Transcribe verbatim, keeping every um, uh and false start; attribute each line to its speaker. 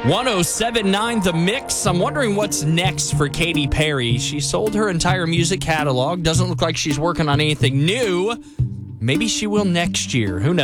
Speaker 1: one oh seven point nine The Mix. I'm wondering what's next for Katy Perry. She sold her entire music catalog. Doesn't look like she's working on anything new. Maybe she will next year. Who knows?